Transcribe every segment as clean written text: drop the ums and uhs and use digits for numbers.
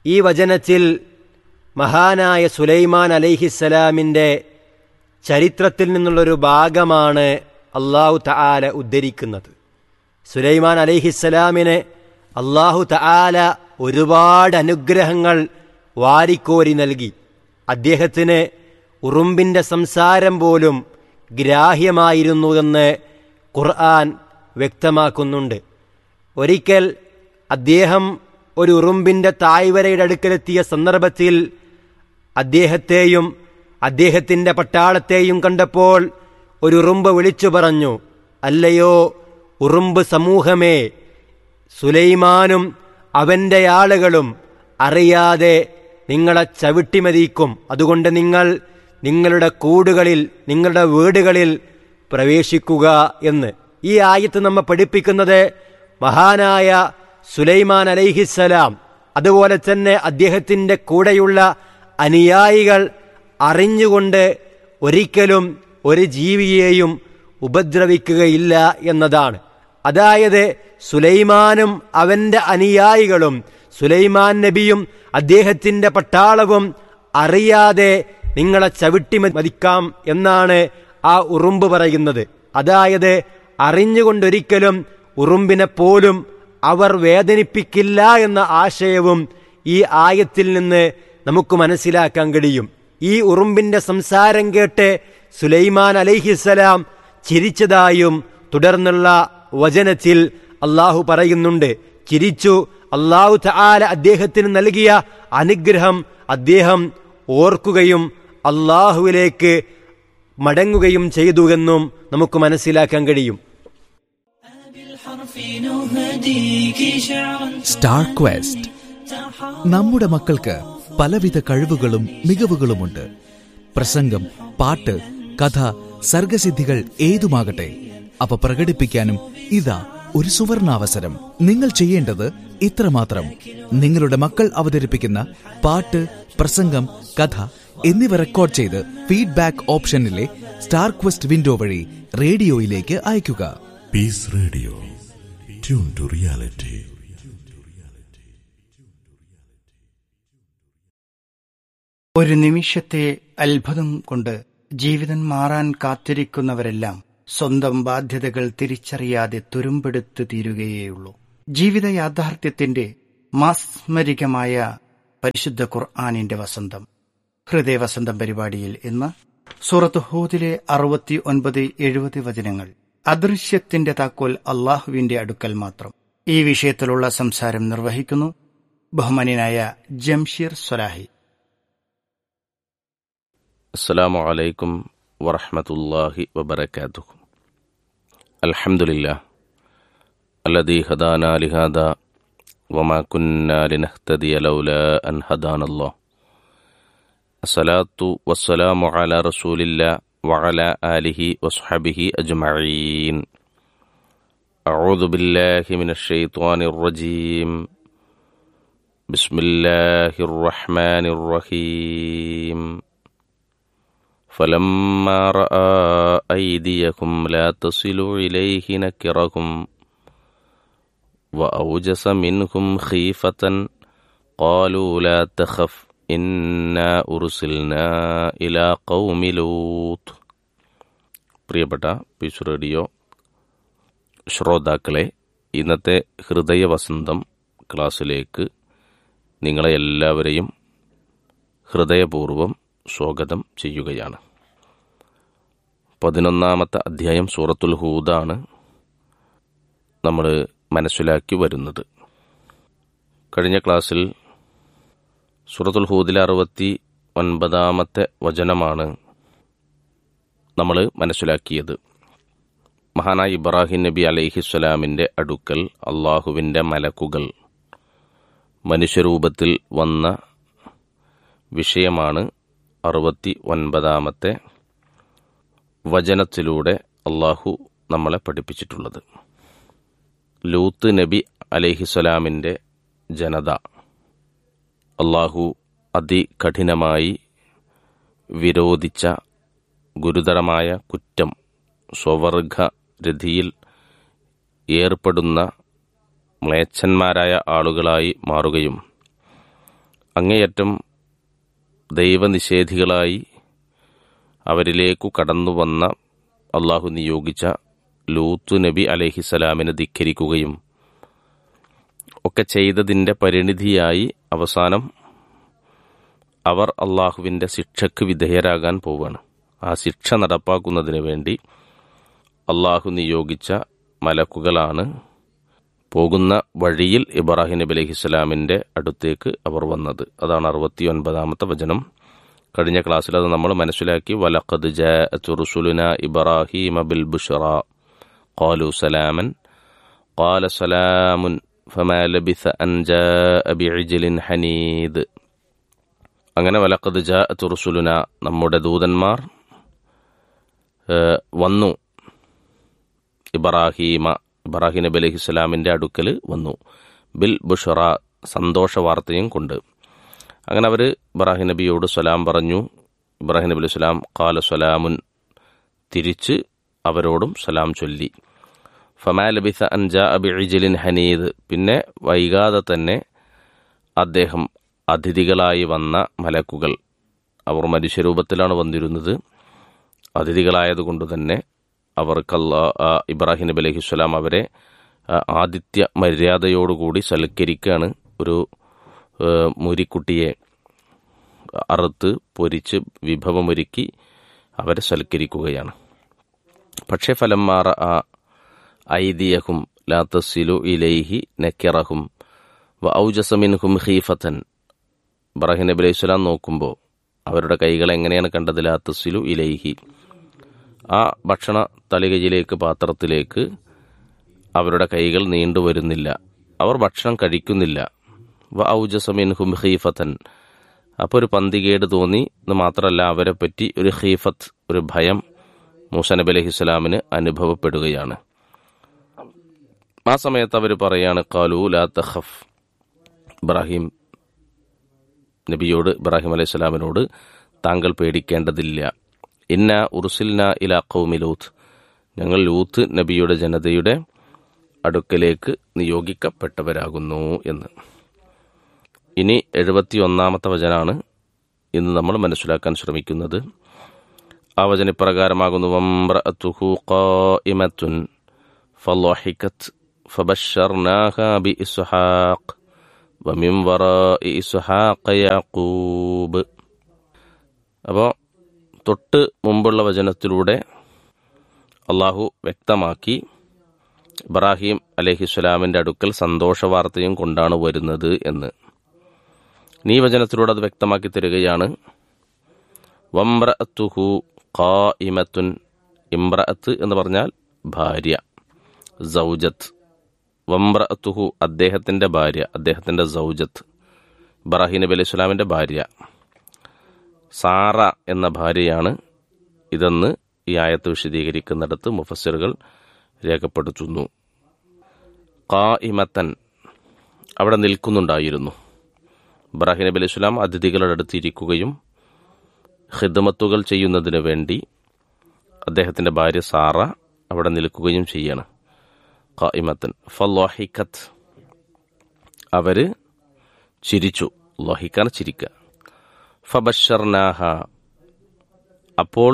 ഈ വചനത്തിൽ മഹാനായ സുലൈമാൻ അലൈഹിസ്സലാമിൻ്റെ ചരിത്രത്തിൽ നിന്നുള്ളൊരു ഭാഗമാണ് അല്ലാഹു തആല ഉദ്ധരിക്കുന്നത്. സുലൈമാൻ അലൈഹിസ്സലാമിന് അല്ലാഹു തആല ഒരുപാട് അനുഗ്രഹങ്ങൾ വാരിക്കോരി നൽകി. അദ്ദേഹത്തിന് ഉറുമ്പിൻ്റെ സംസാരം പോലും ഗ്രാഹ്യമായിരുന്നുവെന്ന് ഖുർആൻ വ്യക്തമാക്കുന്നുണ്ട്. ഒരിക്കൽ അദ്ദേഹം ഒരു ഉറുമ്പിൻ്റെ തായ്വരയുടെ അടുക്കലെത്തിയ സന്ദർഭത്തിൽ അദ്ദേഹത്തെയും അദ്ദേഹത്തിൻ്റെ പട്ടാളത്തെയും കണ്ടപ്പോൾ ഒരു ഉറുമ്പ് വിളിച്ചു പറഞ്ഞു, അല്ലയോ ഉറുമ്പ് സമൂഹമേ, സുലൈമാനും അവൻ്റെ ആളുകളും അറിയാതെ നിങ്ങളെ ചവിട്ടിമതിക്കും. അതുകൊണ്ട് നിങ്ങൾ നിങ്ങളുടെ കൂടുകളിൽ, നിങ്ങളുടെ വീടുകളിൽ പ്രവേശിക്കുക എന്ന്. ഈ ആയത്ത് നമ്മെ പഠിപ്പിക്കുന്നത് മഹാനായ സുലൈമാൻ അലൈഹിസ്സലാം അതുപോലെ തന്നെ അദ്ദേഹത്തിൻ്റെ കൂടെയുള്ള അനുയായികൾ അറിഞ്ഞുകൊണ്ട് ഒരിക്കലും ഒരു ജീവിയെയും ഉപദ്രവിക്കുകയില്ല എന്നതാണ്. അതായത് സുലൈമാനും അവൻ്റെ അനുയായികളും സുലൈമാൻ നബിയും അദ്ദേഹത്തിൻ്റെ പട്ടാളവും അറിയാതെ നിങ്ങളെ ചവിട്ടി മതിക്കാം എന്നാണ് ആ ഉറുമ്പ് പറയുന്നത്. അതായത് അറിഞ്ഞുകൊണ്ടൊരിക്കലും ഉറുമ്പിനെ പോലും അവർ വേദനിപ്പിക്കില്ല എന്ന ആശയവും ഈ ആയത്തിൽ നിന്ന് നമുക്ക് മനസ്സിലാക്കാൻ കഴിയും. ഈ ഉറുമ്പിൻ്റെ സംസാരം കേട്ട് സുലൈമാൻ അലൈഹിസ്സലാം ചിരിച്ചതായും തുടർന്നുള്ള വചനത്തിൽ അള്ളാഹു പറയുന്നുണ്ട്. ചിരിച്ചു. അള്ളാഹു തആല അദ്ദേഹത്തിന് നൽകിയ അനുഗ്രഹം അദ്ദേഹം ഓർക്കുകയും അള്ളാഹുവിലേക്ക് മടങ്ങുകയും ചെയ്തുവെന്നും നമുക്ക് മനസ്സിലാക്കാൻ കഴിയും. Star question. നമ്മുടെ മക്കൾക്ക് പലവിധ കഴിവുകളും മികവുകളുമുണ്ട്. പ്രസംഗം, പാട്ട്, കഥ, സർഗസിദ്ധികൾ ഏതുമാകട്ടെ, അവ പ്രകടിപ്പിക്കാനും ഇതാ ഒരു സുവർണാവസരം. നിങ്ങൾ ചെയ്യേണ്ടത് ഇത്രമാത്രം: നിങ്ങളുടെ മക്കൾ അവതരിപ്പിക്കുന്ന പാട്ട്, പ്രസംഗം, കഥ എന്നിവ റെക്കോർഡ് ചെയ്ത് ഫീഡ്ബാക്ക് ഓപ്ഷനിലെ സ്റ്റാർ ക്വസ്റ്റ് വിൻഡോ വഴി റേഡിയോയിലേക്ക് അയയ്ക്കുക. Piece radio, tune to reality. ഒരു നിമിഷത്തെ അത്ഭുതം കൊണ്ട് ജീവിതം മാറാൻ കാത്തിരിക്കുന്നവരെല്ലാം സ്വന്തം ബാധ്യതകൾ തിരിച്ചറിയാതെ തുരുമ്പെടുത്ത് തീരുകയേയുള്ളൂ. ജീവിത യാഥാർത്ഥ്യത്തിന്റെ മാസ്മരികമായ പരിശുദ്ധ ഖുർആനിന്റെ വസന്തം, ഹൃദയവസന്തം പരിപാടിയിൽ ഇന്ന് സൂറത്ത് ഹൂദിലെ 69-70 വചനങ്ങൾ. അദൃശ്യത്തിന്റെ താക്കോൽ അള്ളാഹുവിന്റെ അടുക്കൽ മാത്രം. ഈ വിഷയത്തിലുള്ള സംസാരം നിർവഹിക്കുന്നു ബഹുമാന്യനായ ജംഷീർ സ്വലാഹി. അസ്സലാമു അലൈക്കും വറഹ്മത്തുള്ളാഹി വബറകാതുഹു. അൽഹംദുലില്ലാഹ് അല്ലദീ ഹദാനാ ലിഹാദാ വമാ കുന്നാ ലിനഹ്തദിയ ലൗലാ അൻ ഹദാനല്ലാഹ്. അസ്സലാത്തു വസ്സലാമു അലാ റസൂലില്ലാഹ് വഅലാ ആലിഹി വസ്ഹബിഹി അജ്മഈൻ. അഊദു ബില്ലാഹി മിനശ് ശൈത്വാനിർ റജീം. ബിസ്മില്ലാഹിർ റഹ്മാനിർ റഹീം. فلما رأى أيديهم لا تصل إليه نكرهم وأوجس منهم خيفة قالوا لا تخف إنا أرسلنا إلى قوم لوط. പ്രിയപ്പെട്ട പീസ് റേഡിയോ ശ്രോതാക്കളെ, ഇന്നത്തെ ഹൃദയവസന്തം ക്ലാസ്സിലേക്ക് നിങ്ങളെ എല്ലാവരെയും ഹൃദയപൂർവ്വം സ്വാഗതം ചെയ്യുകയാണ്. 11-ാമത്തെ അധ്യായം സൂറത്തുൽ ഹൂദാണ് നമ്മൾ മനസ്സിലാക്കി വരുന്നത്. കഴിഞ്ഞ ക്ലാസ്സിൽ സൂറത്തുൽ ഹൂദിലെ 69-ാമത്തെ വചനമാണ് നമ്മൾ മനസ്സിലാക്കിയത്. മഹാനായ ഇബ്രാഹിം നബി അലൈഹിസ്സലാമിൻ്റെ അടുക്കൽ അള്ളാഹുവിൻ്റെ മലക്കുകൾ മനുഷ്യരൂപത്തിൽ വന്ന വിഷയമാണ് 69-ാമത്തെ വചനത്തിലൂടെ അള്ളാഹു നമ്മളെ പഠിപ്പിച്ചിട്ടുള്ളത്. ലൂത്ത് നബി അലൈഹിസ്സലാമിൻ്റെ ജനത അള്ളാഹു അതികഠിനമായി വിരോധിച്ച ഗുരുതരമായ കുറ്റം, സ്വവർഗരതിയിൽ ഏർപ്പെടുന്ന മ്ലേച്ഛന്മാരായ ആളുകളായി മാറുകയും അങ്ങേയറ്റം ദൈവനിഷേധികളായി അവരിലേക്കു കടന്നു വന്ന അള്ളാഹു നിയോഗിച്ച ലൂത്ത് നബി അലൈഹിസ്സലാമിനെ ധിക്കരിക്കുകയും ഒക്കെ ചെയ്തതിൻ്റെ പരിണിതിയായി അവസാനം അവർ അള്ളാഹുവിൻ്റെ ശിക്ഷയ്ക്ക് വിധേയരാകാൻ പോവുകയാണ്. ആ ശിക്ഷ നടപ്പാക്കുന്നതിന് വേണ്ടി അള്ളാഹു നിയോഗിച്ച മലക്കുകളാണ് പോകുന്ന വഴിയിൽ ഇബ്രാഹിം നബി അലൈഹിസ്സലാമിൻ്റെ അടുത്തേക്ക് അവർ വന്നത്. അതാണ് 69-ാമത്തെ വചനം. കഴിഞ്ഞ ക്ലാസ്സിൽ അത് നമ്മൾ മനസ്സിലാക്കി. വലഖദ് ജാഅത് റുസുലുനാ ഇബ്രാഹീമ ബിൽ ബുശ്റാ ഖാലു സലാമൻ ഖാല സലാമുൻ ഫമാ ലബിസ അൻ ജാഅ ബിഇജ്ലിൻ ഹനീദ്. അങ്ങനെ വലഖദ് ജാഅത് റുസുലുനാ, നമ്മുടെ ദൂതന്മാർ വന്നു, ഇബ്രാഹീം നബി അലൈഹിസ്സലാമിൻ്റെ അടുക്കൽ വന്നു, ബിൽ ബുശ്റാ, സന്തോഷ വാർത്തയും കൊണ്ട്. അങ്ങനെ അവർ ഇബ്രാഹിം നബിയോട് സലാം പറഞ്ഞു. ഇബ്രാഹിം നബി അലൈഹി സ്വലാം ഖാല സലാമുൻ, തിരിച്ച് അവരോടും സലാം ചൊല്ലി. ഫമാ ലബിസ അൻ ജാഅ ബിഇജ്ലിൻ ഹനീദ്, പിന്നെ വൈകാതെ തന്നെ അദ്ദേഹം അതിഥികളായി വന്ന മലക്കുകൾ, അവർ മനുഷ്യരൂപത്തിലാണ് വന്നിരുന്നത്, അതിഥികളായതുകൊണ്ട് തന്നെ അവർക്ക് ഇബ്രാഹിം നബി അലൈഹിസ്സലാം അവരെ ആതിഥ്യ മര്യാദയോടുകൂടി സൽക്കരിക്കുകയാണ്. ഒരു മുരിക്കുട്ടിയെ അറുത്ത് പൊരിച്ച് വിഭവമൊരുക്കി അവരെ സൽക്കരിക്കുകയാണ്. പക്ഷേ ഫലമ്മാറ ഐദിയഹും ലാ തസിലു ഇലൈഹി നക്കിറഹും വ ഔജസ മിൻഹും ഖീഫതൻ. ഇബ്രാഹിം നബി അലൈഹി സ്വലാം നോക്കുമ്പോൾ അവരുടെ കൈകൾ എങ്ങനെയാണ് കണ്ടത്? ലാ തസിലു ഇലൈഹി, ആ ഭക്ഷണ തളികയിലേക്ക്, പാത്രത്തിലേക്ക് അവരുടെ കൈകൾ നീണ്ടുവരുന്നില്ല, അവർ ഭക്ഷണം കഴിക്കുന്നില്ല. വ ഔജസ മിൻഹും ഖീഫതൻ, അപ്പോൾ ഒരു പന്തികേട് തോന്നി എന്ന് മാത്രമല്ല, അവരെ പറ്റി ഒരു ഖീഫത്ത്, ഒരു ഭയം മൂസ നബി അലൈഹിസ്സലാമിന് അനുഭവപ്പെടുകയാണ്. ആ സമയത്ത് അവർ പറയാണ് ഖാലൂ ലാ തഖഫ്, ഇബ്രാഹിം നബിയോട്, ഇബ്രാഹിം അലൈഹിസ്സലാമിനോട് താങ്കൾ പേടിക്കേണ്ടതില്ല. ഇന്ന ഉർസിൽന ഇലാ ഖൗമി ലൂത്ത്, ഞങ്ങൾ ലൂത്ത് നബിയുടെ ജനതയുടെ അടുക്കലേക്ക് നിയോഗിക്കപ്പെട്ടവരാകുന്നു എന്ന്. ഇനി 71-ാമത്തെ വചനാണ് ഇന്ന് നമ്മൾ മനസ്സിലാക്കാൻ ശ്രമിക്കുന്നത്. ആ വചനപ്രകാരമാകുന്നു. വംറഅതുഹു ഖായിമത്തുൻ ഫളഹികത് ഫബശർനാഹാ ബിഇസ്ഹാഖ് വമിൻ വറാഇ ഇസ്ഹാഖ യാഖൂബ്. അപ്പോൾ തൊട്ട് മുമ്പുള്ള വചനത്തിലൂടെ അള്ളാഹു വ്യക്തമാക്കി ഇബ്രാഹിം അലൈഹിസ്സലാമിൻ്റെ അടുക്കൽ സന്തോഷവാർത്തയും കൊണ്ടാണ് വരുന്നത് എന്ന്. ഈ വചനത്തിലൂടെ അത് വ്യക്തമാക്കി തരികയാണ്. വംറഅതുഹു ഖായിമത്തുൻ, ഇംറഅത്ത് എന്ന് പറഞ്ഞാൽ ഭാര്യ, സൗജത്ത്. വംറഅതുഹു, അദ്ദേഹത്തിൻ്റെ ഭാര്യ, അദ്ദേഹത്തിൻ്റെ സൗജത്ത്, ഇബ്രാഹിം നബി അലൈഹി സ്വലാമിൻ്റെ ഭാര്യ സാറ എന്ന ഭാര്യയാണ് ഇതെന്ന് ഈ ആയത്ത് വിശദീകരിക്കുന്നിടത്ത് മുഫസ്സിറുകൾ രേഖപ്പെടുത്തുന്നു. ഖായിമത്തൻ, അവിടെ നിൽക്കുന്നുണ്ടായിരുന്നു. ഇബ്രാഹിം നബി അലൈഹി സ്വലാം അതിഥികളുടെ അടുത്തിരിക്കുകയും ഖിദ്മത്തുകൾ ചെയ്യുന്നതിന് വേണ്ടി അദ്ദേഹത്തിൻ്റെ ഭാര്യ സാറ അവിടെ നിൽക്കുകയും ചെയ്യാണ്. ഖായിമത്തൻ ഫളഹികത്, അവർ ചിരിച്ചു. ലഹിക്കാൻ ചിരിക്കുക. ഫബശർനാഹ, അപ്പോൾ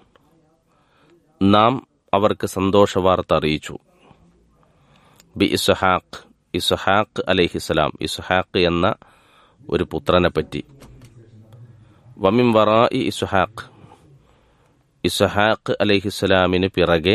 നാം അവർക്ക് സന്തോഷവാർത്ത അറിയിച്ചു. ബി ഇസ്ഹാഖ്, ഇസ്ഹാഖ് അലൈഹിസ്സലാം, ഇസ്ഹാഖ് എന്ന ഒരു പുത്രനെ പറ്റി. വമിൻ വറാഇ ഇസ്ഹാഖ്, ഇസ്ഹാഖ് അലൈഹിസ്സലാമിന് പിറകെ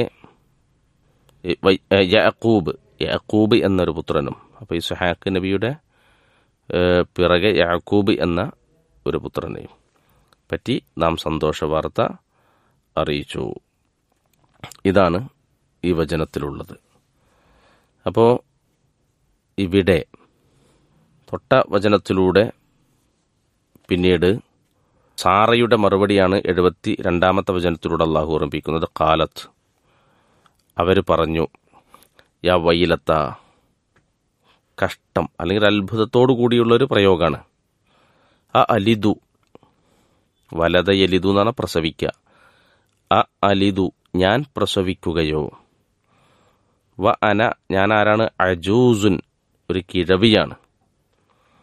യാക്കൂബ്, യാക്കൂബ് എന്നൊരു പുത്രനും. അപ്പോൾ ഇസ്ഹാഖ് നബിയുടെ പിറകെ യാക്കൂബ് എന്ന ഒരു പുത്രനെയും പറ്റി നാം സന്തോഷവാർത്ത അറിയിച്ചു. ഇതാണ് ഈ വചനത്തിലുള്ളത്. അപ്പോൾ ഇവിടെ തൊട്ട വചനത്തിലൂടെ പിന്നീട് സാറയുടെ മറുപടിയാണ് 72-ാമത്തെ വചനത്തിലൂടെ അള്ളാഹു ഓർമ്മിപ്പിക്കുന്നത്. ഖാലത്ത്, അവർ പറഞ്ഞു, യാ വൈലത്ത, കഷ്ടം, അല്ലെങ്കിൽ അത്ഭുതത്തോടു കൂടിയുള്ളൊരു പ്രയോഗമാണ്. അ അലിദു, വലത യലിദു എന്നാണ് പ്രസവിക്കുക. അ അലിദു, ഞാൻ പ്രസവിക്കുകയോ. വ അന, ഞാൻ ആരാണ്? അജൂസുൻ, ഒരു കിഴവിയാണ്.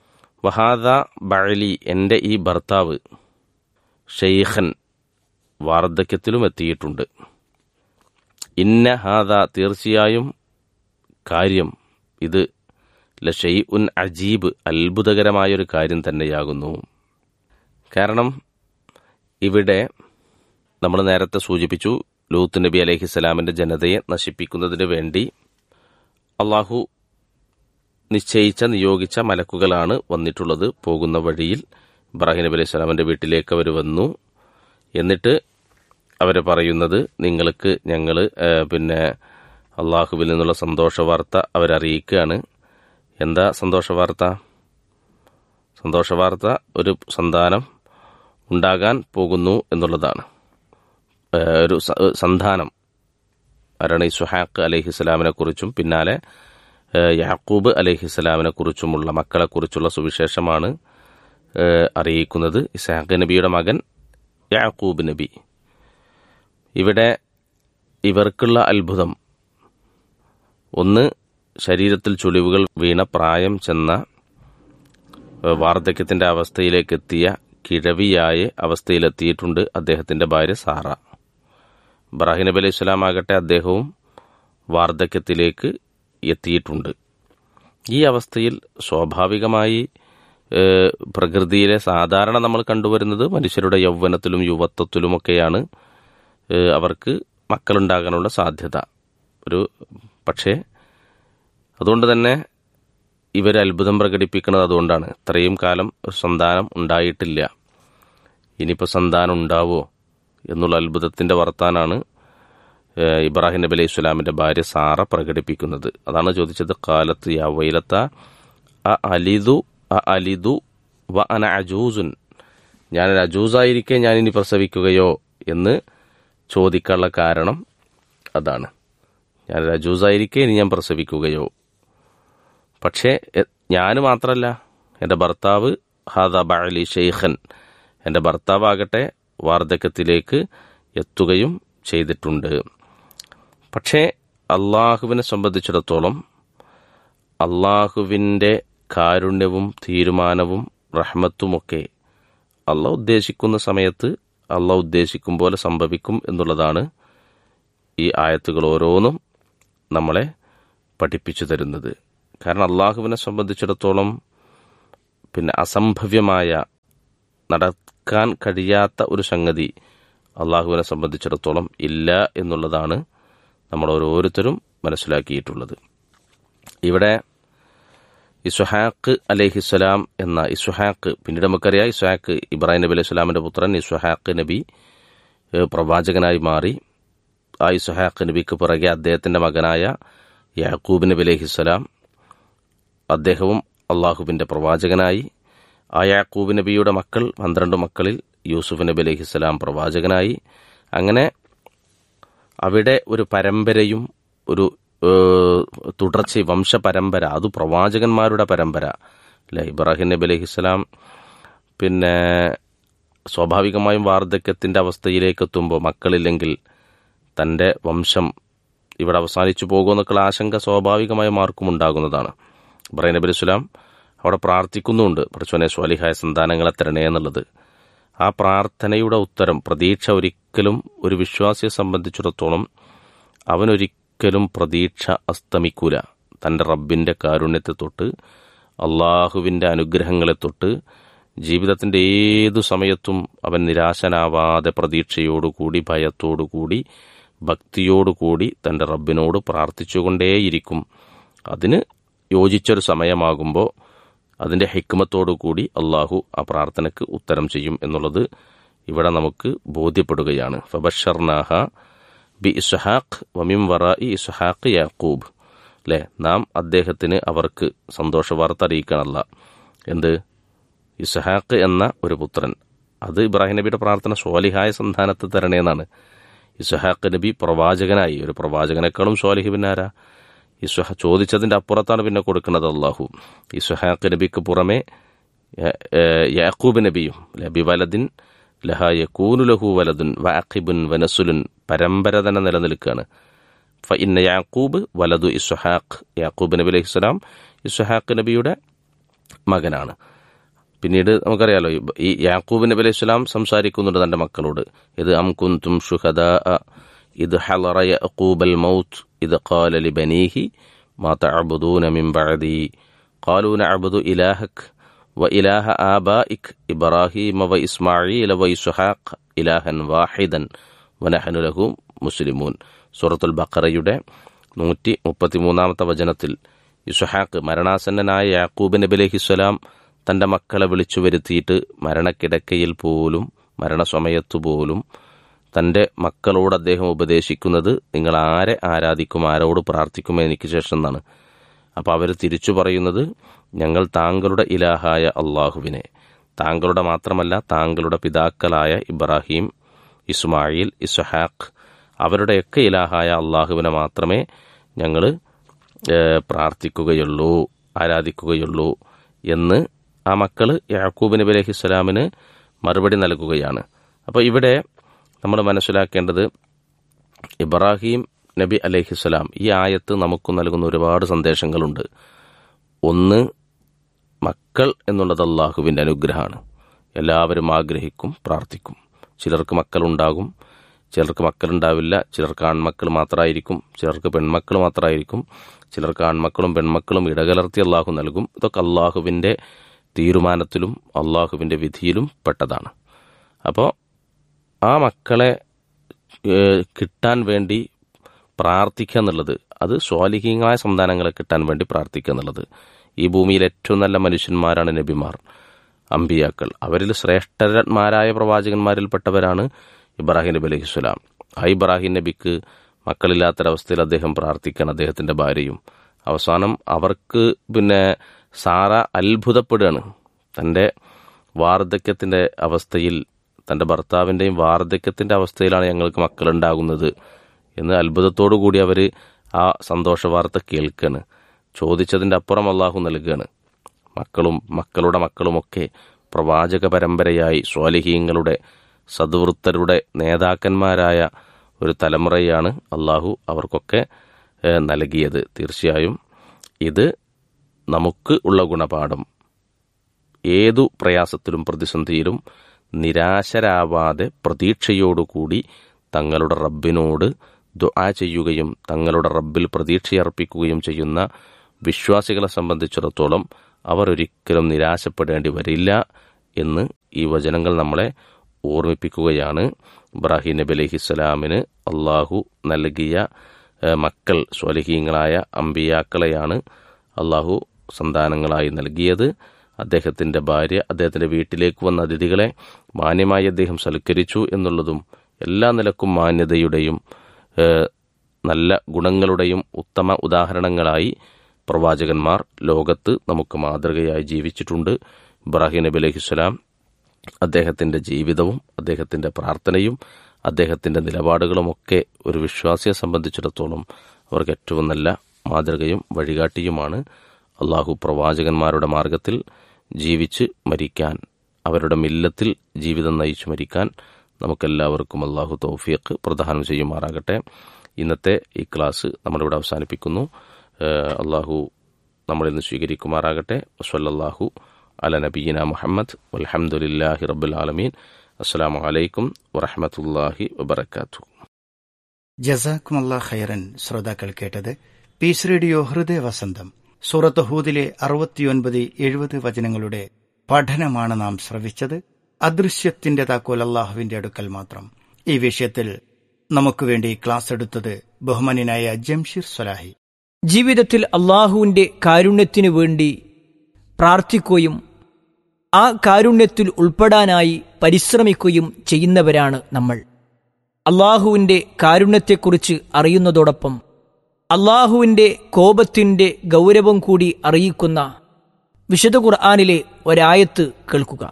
വഹാദ ബഅലി, എൻ്റെ ഈ ഭർത്താവ്, ഷെയ്ഖൻ, വാർദ്ധക്യത്തിലും എത്തിയിട്ടുണ്ട്. ഇന്ന ഹാദ, തീർച്ചയായും കാര്യം ഇത്, ലഷൈഉൻ അജീബ്, അത്ഭുതകരമായൊരു കാര്യം തന്നെയാകുന്നു. കാരണം ഇവിടെ നമ്മൾ നേരത്തെ സൂചിപ്പിച്ചു, ലൂത്ത് നബി അലൈഹിസ്സലാമിൻ്റെ ജനതയെ നശിപ്പിക്കുന്നതിന് വേണ്ടി അള്ളാഹു നിയോഗിച്ച മലക്കുകളാണ് വന്നിട്ടുള്ളത്. പോകുന്ന വഴിയിൽ ഇബ്രാഹിം നബി അലൈഹി സ്വലാമിൻ്റെ വീട്ടിലേക്ക് അവർ വന്നു. എന്നിട്ട് അവർ പറയുന്നത്, നിങ്ങൾക്ക് ഞങ്ങൾ അള്ളാഹുവിൽ നിന്നുള്ള സന്തോഷവാർത്ത അവരറിയിക്കുകയാണ്. എന്താ സന്തോഷവാർത്ത? സന്തോഷവാർത്ത ഒരു സന്താനം ഉണ്ടാകാൻ പോകുന്നു എന്നുള്ളതാണ്. ഒരു സന്താനം ആരാണ്? ഇസ്ഹാഖ് അലൈഹിസ്സലാമിനെ കുറിച്ചും പിന്നാലെ യാക്കൂബ് അലൈഹിസ്സലാമിനെ കുറിച്ചുമുള്ള മക്കളെക്കുറിച്ചുള്ള സുവിശേഷമാണ് അറിയിക്കുന്നത്. ഇസ്ഹാഖ് നബിയുടെ മകൻ യാക്കൂബ് നബി. ഇവിടെ ഇവർക്കുള്ള അത്ഭുതം ഒന്ന്, ശരീരത്തിൽ ചുളിവുകൾ വീണ പ്രായം ചെന്ന വാർദ്ധക്യത്തിന്റെ അവസ്ഥയിലേക്കെത്തിയ കിഴവിയായ അവസ്ഥയിലെത്തിയിട്ടുണ്ട് അദ്ദേഹത്തിന്റെ ഭാര്യ സാറ. ഇബ്രാഹിം നബി അലൈഹി സ്വലാം ആകട്ടെ അദ്ദേഹവും വാർദ്ധക്യത്തിലേക്ക് എത്തിയിട്ടുണ്ട്. ഈ അവസ്ഥയിൽ സ്വാഭാവികമായി പ്രകൃതിയിലെ സാധാരണ നമ്മൾ കണ്ടുവരുന്നത് മനുഷ്യരുടെ യൗവനത്തിലും യുവത്വത്തിലുമൊക്കെയാണ് അവർക്ക് മക്കളുണ്ടാകാനുള്ള സാധ്യത. പക്ഷേ അതുകൊണ്ട് തന്നെ ഇവർ അത്ഭുതം പ്രകടിപ്പിക്കുന്നത് അതുകൊണ്ടാണ്. ഇത്രയും കാലം ഒരു സന്താനം ഉണ്ടായിട്ടില്ല, ഇനിയിപ്പോൾ സന്താനം ഉണ്ടാവോ എന്നുള്ള അത്ഭുതത്തിന്റെ വർത്താനാണ് ഇബ്രാഹിം നബി അലൈഹി സ്വലാമിന്റെ ഭാര്യ സാറ പ്രകടിപ്പിക്കുന്നത്. അതാണ് ചോദിച്ചത്, കാലത്ത് യാ വൈലത്ത അലിദു വ അന അജൂസുൻ, ഞാനൊരു അജൂസായിരിക്കെ ഞാനിനി പ്രസവിക്കുകയോ എന്ന് ചോദിക്കാനുള്ള കാരണം അതാണ്. ഞാനൊരു അജൂസായിരിക്കെ ഇനി ഞാൻ പ്രസവിക്കുകയോ? പക്ഷേ ഞാൻ മാത്രമല്ല, എൻ്റെ ഭർത്താവ് ഹാദ ബഅലി ഷെയ്ഖൻ, എൻ്റെ ഭർത്താവാകട്ടെ വാർദ്ധക്യത്തിലേക്ക് എത്തുകയും ചെയ്തിട്ടുണ്ട്. പക്ഷേ അള്ളാഹുവിനെ സംബന്ധിച്ചിടത്തോളം അള്ളാഹുവിൻ്റെ കാരുണ്യവും തീരുമാനവും റഹ്മത്തുമൊക്കെ അള്ളാഹ് ഉദ്ദേശിക്കുന്ന സമയത്ത് അള്ളാഹ് ഉദ്ദേശിക്കും പോലെ സംഭവിക്കും എന്നുള്ളതാണ് ഈ ആയത്തുകൾ ഓരോന്നും നമ്മളെ പഠിപ്പിച്ചു തരുന്നത്. കാരണം അള്ളാഹുവിനെ സംബന്ധിച്ചിടത്തോളം അസംഭവ്യമായ, നടക്കാൻ കഴിയാത്ത ഒരു സംഗതി അള്ളാഹുവിനെ സംബന്ധിച്ചിടത്തോളം ഇല്ല എന്നുള്ളതാണ് നമ്മൾ ഓരോരുത്തരും മനസ്സിലാക്കിയിട്ടുള്ളത്. ഇവിടെ ഇസ്ഹാഖ് അലൈഹിസ്സലാം എന്ന ഇസ്ഹാഖ്, പിന്നീട് നമുക്കറിയാം ഇസ്ഹാഖ് ഇബ്രാഹിം നബി അലൈഹി സ്വലാമിന്റെ പുത്രൻ ഇസ്ഹാഖ് നബി പ്രവാചകനായി മാറി. ആ ഇസ്ഹാഖ് നബിക്ക് പുറകെ അദ്ദേഹത്തിന്റെ മകനായ യാക്കൂബ് നബി അലൈഹിസ്സലാം, അദ്ദേഹവും അള്ളാഹുവിന്റെ പ്രവാചകനായി. ആ യാക്കൂബ് നബിയുടെ മക്കൾ 12 മക്കളിൽ യൂസുഫ് നബി അലൈഹിസ്സലാം പ്രവാചകനായി. അങ്ങനെ അവിടെ ഒരു പരമ്പരയും ഒരു തുടർച്ച, വംശപരമ്പര, അത് പ്രവാചകന്മാരുടെ പരമ്പര അല്ലെ. ഇബ്രാഹിം നബി അലൈഹിസ്സലാം സ്വാഭാവികമായും വാർദ്ധക്യത്തിന്റെ അവസ്ഥയിലേക്ക് എത്തുമ്പോൾ മക്കളില്ലെങ്കിൽ തന്റെ വംശം ഇവിടെ അവസാനിച്ചു പോകുമെന്നൊക്കെയുള്ള ആശങ്ക സ്വാഭാവികമായും ആർക്കും ഉണ്ടാകുന്നതാണ്. ഇബ്രാഹിം നബി അലൈഹി സ്വലാം അവിടെ പ്രാർത്ഥിക്കുന്നുണ്ട്, പടച്ചോനെ സ്വാലിഹായ സന്താനങ്ങളെ തരണേ എന്നുള്ളത്. ആ പ്രാർത്ഥനയുടെ ഉത്തരം, പ്രതീക്ഷ ഒരിക്കലും ഒരു വിശ്വാസിയെ സംബന്ധിച്ചിടത്തോളം അവനൊരിക്കലും പ്രതീക്ഷ അസ്തമിക്കൂല. തൻ്റെ റബ്ബിൻ്റെ കാരുണ്യത്തെ തൊട്ട് അള്ളാഹുവിൻ്റെ അനുഗ്രഹങ്ങളെ തൊട്ട് ജീവിതത്തിൻ്റെ ഏതു സമയത്തും അവൻ നിരാശനാവാതെ പ്രതീക്ഷയോടുകൂടി, ഭയത്തോടുകൂടി, ഭക്തിയോടുകൂടി തൻ്റെ റബ്ബിനോട് പ്രാർത്ഥിച്ചുകൊണ്ടേയിരിക്കും. അതിന് യോജിച്ചൊരു സമയമാകുമ്പോൾ അതിൻ്റെ ഹിക്മത്തോടുകൂടി അള്ളാഹു ആ പ്രാർത്ഥനയ്ക്ക് ഉത്തരം ചെയ്യും എന്നുള്ളത് ഇവിടെ നമുക്ക് ബോധ്യപ്പെടുകയാണ്. ഫബശർനാഹ ബി ഇസ്ഹാഖ് വമിൻ വറാഇ ഇസ്ഹാഖ് യാക്കൂബ്, അല്ലേ? നാം അദ്ദേഹത്തിന്, അവർക്ക് സന്തോഷവാർത്ത അറിയിക്കണമല്ല. എന്ത്? ഇസ്ഹാഖ് എന്ന ഒരു പുത്രൻ. അത് ഇബ്രാഹിം നബിയുടെ പ്രാർത്ഥന സ്വാലിഹായ സന്താനത്തെ തരണേന്നാണ്. ഇസ്ഹാഖ് നബി പ്രവാചകനായി. ഒരു പ്രവാചകനേക്കാളും സ്വാലിഹ് പിന്നാരാ? ചോദിച്ചതിന്റെ അപ്പുറത്താണ് പിന്നെ കൊടുക്കുന്നത് അള്ളാഹു. ഇസ്ഹാഖ് നബിക്ക് പുറമെ യാക്കൂബ് നബിയും ബിവലദിൻ ലഹാ യകൂനു ലഹു വലദുൻ വഅഖിബുൻ വനസുലുൻ, പരമ്പര തന്നെ നിലനിൽക്കുകയാണ്. ഫഇന്ന യാക്കൂബ് വലദു ഇസ്ഹാഖ്, യാക്കൂബ് നബി അലൈഹിസ്സലാം ഇസ്ഹാഖ് നബിയുടെ മകനാണ്. പിന്നീട് നമുക്കറിയാലോ, ഈ യാക്കൂബ് നബി അലൈഹി സ്വലാം സംസാരിക്കുന്നുണ്ട് തന്റെ മക്കളോട്. ഇത് അം കുന്തും ശുഹദാ ഇത് ഹളറ യഅഖൂബൽ മൗത്ത് ഇത് ഖാല ലിബനീഹി മാ തഅബുദൂന മിൻ ബഅദി ഖാലൂ നഅബുദു ഇലാഹക വഇലാഹ ആബാഇക ഇബ്രാഹീമ വഇസ്മാഈല വഇസ്ഹാഖ് ഇലാഹൻ വാഹിദൻ വനഹ്നു ലഹു മുസ്ലിമൂൻ. സൂറത്തുൽ ബഖറയുടെ 133 വചനത്തിൽ ഇസ്ഹാഖ്, മരണാസന്നനായ യാക്കൂബ് നബി അലൈഹിസ്സലാം തന്റെ മക്കളെ വിളിച്ചു വരുത്തിയിട്ട് മരണക്കിടക്കയിൽ പോലും മരണസമയത്തുപോലും തന്റെ മക്കളോട് അദ്ദേഹം ഉപദേശിക്കുന്നത് നിങ്ങൾ ആരെ ആരാധിക്കും, ആരോട് പ്രാർത്ഥിക്കും എനിക്ക് ശേഷം എന്നാണ്. അപ്പോൾ അവർ തിരിച്ചു പറയുന്നത് ഞങ്ങൾ താങ്കളുടെ ഇലാഹായ അള്ളാഹുവിനെ, താങ്കളുടെ മാത്രമല്ല താങ്കളുടെ പിതാക്കളായ ഇബ്രാഹിം, ഇസ്മായിൽ, ഇസ്ഹാഖ് അവരുടെയൊക്കെ ഇലാഹായ അള്ളാഹുവിനെ മാത്രമേ ഞങ്ങൾ പ്രാർത്ഥിക്കുകയുള്ളൂ, ആരാധിക്കുകയുള്ളൂ എന്ന് ആ മക്കൾ യാക്കൂബ് നബി അലൈഹിസ്സലാമിന് മറുപടി നൽകുകയാണ്. അപ്പോൾ ഇവിടെ നമ്മൾ മനസ്സിലാക്കേണ്ടത് ഇബ്രാഹിം നബി അലൈഹിസ്സലാം ഈ ആയത്ത് നമുക്ക് നൽകുന്ന ഒരുപാട് സന്ദേശങ്ങളുണ്ട്. ഒന്ന്, മക്കൾ എന്നുള്ളത് അള്ളാഹുവിൻ്റെ അനുഗ്രഹമാണ്. എല്ലാവരും ആഗ്രഹിക്കും, പ്രാർത്ഥിക്കും. ചിലർക്ക് മക്കളുണ്ടാകും, ചിലർക്ക് മക്കളുണ്ടാവില്ല. ചിലർക്ക് ആൺമക്കൾ മാത്രമായിരിക്കും, ചിലർക്ക് പെൺമക്കൾ മാത്രമായിരിക്കും. ചിലർക്ക് ആൺമക്കളും പെൺമക്കളും ഇടകലർത്തി അള്ളാഹു നൽകും. ഇതൊക്കെ അള്ളാഹുവിൻ്റെ തീരുമാനത്തിലും അള്ളാഹുവിൻ്റെ വിധിയിലും പെട്ടതാണ്. അപ്പോൾ ആ മക്കളെ കിട്ടാൻ വേണ്ടി പ്രാർത്ഥിക്കുക എന്നുള്ളത്, അത് സ്വാലിഹീങ്ങളായ സന്താനങ്ങളെ കിട്ടാൻ വേണ്ടി പ്രാർത്ഥിക്കുക എന്നുള്ളത്. ഈ ഭൂമിയിൽ ഏറ്റവും നല്ല മനുഷ്യന്മാരാണ് നബിമാർ, അമ്പിയാക്കൾ. അവരിൽ ശ്രേഷ്ഠന്മാരായ പ്രവാചകന്മാരിൽപ്പെട്ടവരാണ് ഇബ്രാഹിം നബി അലൈഹിസ്സലാം. ആ ഇബ്രാഹിം നബിക്ക് മക്കളില്ലാത്തൊരവസ്ഥയിൽ അദ്ദേഹം പ്രാർത്ഥിക്കാൻ അദ്ദേഹത്തിൻ്റെ ഭാര്യയും. അവസാനം അവർക്ക് സാറ അത്ഭുതപ്പെടുകയാണ്. തൻ്റെ വാർദ്ധക്യത്തിൻ്റെ അവസ്ഥയിൽ, തൻ്റെ ഭർത്താവിൻ്റെയും വാർദ്ധക്യത്തിൻ്റെ അവസ്ഥയിലാണ് ഞങ്ങൾക്ക് മക്കളുണ്ടാകുന്നത് എന്ന് അത്ഭുതത്തോടു കൂടി അവർ ആ സന്തോഷ വാർത്ത കേൾക്കുകയാണ്. ചോദിച്ചതിൻ്റെ അപ്പുറം അള്ളാഹു നൽകുകയാണ്. മക്കളും മക്കളുടെ മക്കളുമൊക്കെ പ്രവാചക പരമ്പരയായി സ്വാലിഹീങ്ങളുടെ സദ്വൃത്തരുടെ നേതാക്കന്മാരായ ഒരു തലമുറയാണ് അള്ളാഹു അവർക്കൊക്കെ നൽകിയത്. തീർച്ചയായും ഇത് നമുക്ക് ഉള്ള ഗുണപാഠം. ഏതു പ്രയാസത്തിലും പ്രതിസന്ധിയിലും നിരാശരാവാതെ പ്രതീക്ഷയോടുകൂടി തങ്ങളുടെ റബ്ബിനോട് ദുആ ചെയ്യുകയും തങ്ങളുടെ റബ്ബിൽ പ്രതീക്ഷയർപ്പിക്കുകയും ചെയ്യുന്ന വിശ്വാസികളെ സംബന്ധിച്ചിടത്തോളം അവർ ഒരിക്കലും നിരാശപ്പെടേണ്ടി വരില്ല എന്ന് ഈ വചനങ്ങൾ നമ്മളെ ഓർമ്മിപ്പിക്കുകയാണ്. ഇബ്രാഹിം നബി അലൈഹിസ്സലാമിന് അള്ളാഹു നൽകിയ മക്കൾ സ്വാലിഹീങ്ങളായ അമ്പിയാക്കളെയാണ് അള്ളാഹു സന്താനങ്ങളായി നൽകിയത്. അദ്ദേഹത്തിൻ്റെ ഭാര്യ, അദ്ദേഹത്തിൻ്റെ വീട്ടിലേക്ക് വന്ന അതിഥികളെ മാന്യമായി അദ്ദേഹം സൽക്കരിച്ചു എന്നുള്ളതും എല്ലാ നിലക്കും മാന്യതയുടെയും നല്ല ഗുണങ്ങളുടെയും ഉത്തമ ഉദാഹരണങ്ങളായി പ്രവാചകന്മാർ ലോകത്ത് നമുക്ക് മാതൃകയായി ജീവിച്ചിട്ടുണ്ട്. ഇബ്രാഹിം നബി അലൈഹിസ്സലാം അദ്ദേഹത്തിൻ്റെ ജീവിതവും അദ്ദേഹത്തിൻ്റെ പ്രാർത്ഥനയും അദ്ദേഹത്തിൻ്റെ നിലപാടുകളുമൊക്കെ ഒരു വിശ്വാസിയെ സംബന്ധിച്ചിടത്തോളം അവർക്ക് ഏറ്റവും നല്ല മാതൃകയും വഴികാട്ടിയുമാണ്. അള്ളാഹു പ്രവാചകന്മാരുടെ മാർഗത്തിൽ ജീവിച്ച് മരിക്കാൻ, അവരുടെ മില്ലത്തിൽ ജീവിതം നയിച്ചു മരിക്കാൻ നമുക്കെല്ലാവർക്കും അള്ളാഹു തൗഫീഖ് പ്രദാനം ചെയ്യുമാറാകട്ടെ. ഇന്നത്തെ ഈ ക്ലാസ് നമ്മളിവിടെ അവസാനിപ്പിക്കുന്നു. അള്ളാഹു നമ്മളിൽ നിന്ന് സ്വീകരിക്കുമാറാകട്ടെ. വസ്സല്ലല്ലാഹു അല നബിയിന മുഹമ്മദ് വൽഹംദുലില്ലാഹി റബ്ബിൽ ആലമീൻ. അസ്സലാമു അലൈക്കും വറഹ്മത്തുള്ളാഹി വബറകാതുഹു. ജസാക്കുമുല്ലാഹ് ഖൈറൻ. ശ്രോതാക്കൾ കേട്ടത് പീസ് റേഡിയോ ഹൃദയ വസന്തം സൂറത്ത് ഹൂദിലെ 69-70 വചനങ്ങളുടെ പഠനമാണ് നാം ശ്രവിച്ചത്. അദൃശ്യത്തിന്റെ താക്കോൽ അല്ലാഹുവിന്റെ അടുക്കൽ മാത്രം. ഈ വിഷയത്തിൽ നമുക്ക് വേണ്ടി ക്ലാസ് എടുത്തത് ബഹുമാന്യനായ ജംഷീർ സ്വലാഹി. ജീവിതത്തിൽ അല്ലാഹുവിന്റെ കാരുണ്യത്തിനു വേണ്ടി പ്രാർത്ഥിക്കുകയും ആ കാരുണ്യത്തിൽ ഉൾപ്പെടാനായി പരിശ്രമിക്കുകയും ചെയ്യുന്നവരാണ് നമ്മൾ. അല്ലാഹുവിന്റെ കാരുണ്യത്തെക്കുറിച്ച് അറിയുന്നതോടൊപ്പം അല്ലാഹുവിന്റെ കോപത്തിന്റെ ഗൗരവം കൂടി അറിയിക്കുന്ന വിശുദ്ധ ഖുർആനിലെ ഒരായത്ത് കേൾക്കുക.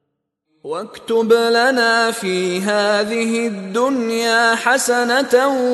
واكتب لنا في هذه الدنيا حسنة